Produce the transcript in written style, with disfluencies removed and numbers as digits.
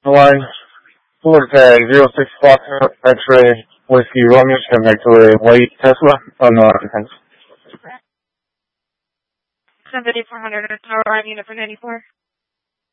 line. Florida tag 06 Foxtrot X-ray Whiskey Romeo, connect to a white Tesla, unknown occupants. 7400 Tower Line, Unit for 94.